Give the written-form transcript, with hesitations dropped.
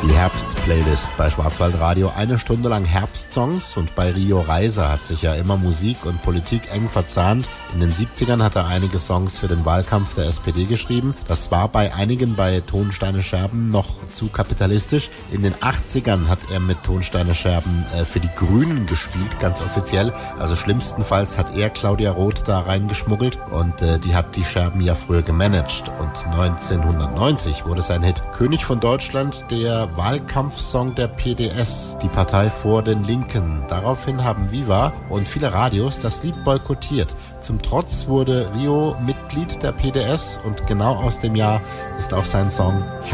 Die Herbst-Playlist bei Schwarzwaldradio. 1 Stunde lang Herbstsongs, und bei Rio Reiser hat sich ja immer Musik und Politik eng verzahnt. In den 70ern hat er einige Songs für den Wahlkampf der SPD geschrieben. Das war bei einigen bei Tonsteine Scherben noch zu kapitalistisch. In den 80ern hat er mit Tonsteine Scherben für die Grünen gespielt, ganz offiziell. Also schlimmstenfalls hat er Claudia Roth da reingeschmuggelt, und die hat die Scherben ja früher gemanagt. Und 1990 wurde sein Hit König von Deutschland der Wahlkampfsong der PDS, die Partei vor den Linken. Daraufhin haben Viva und viele Radios das Lied boykottiert. Zum Trotz wurde Rio Mitglied der PDS, und genau aus dem Jahr ist auch sein Song